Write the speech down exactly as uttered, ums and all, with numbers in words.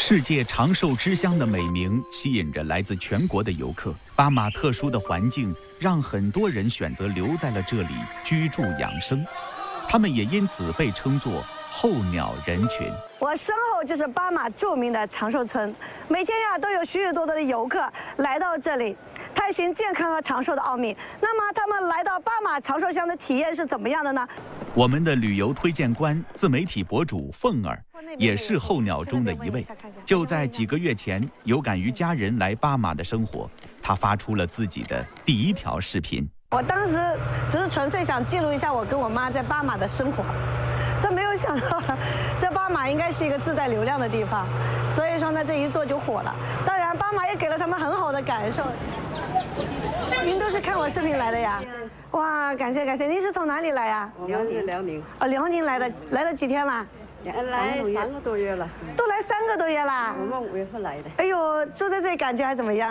世界长寿之乡的美名吸引着来自全国的游客。巴马特殊的环境让很多人选择留在了这里居住养生，他们也因此被称作候鸟人群。 我身后就是巴马著名的长寿村，每天呀都有许许多多的游客来到这里，探寻健康和长寿的奥秘。那么他们来到巴马长寿乡的体验是怎么样的呢？ 我们的旅游推荐官、自媒体博主凤儿，也是候鸟中的一位。就在几个月前，有感于家人来巴马的生活，他发出了自己的第一条视频。 我当时只是纯粹想记录一下我跟我妈在巴马的生活，这没有想到，这巴马应该是一个自带流量的地方，所以说呢，这一做就火了。当然，巴马也给了他们很好的感受。您都是看我视频来的呀？哇，感谢感谢！您是从哪里来呀？ 我们是辽宁。 哦，辽宁来的，来了几天了？ 来三个多月了。 都来三个多月啦？ 我们五月份来的。 哎呦，住在这里感觉还怎么样？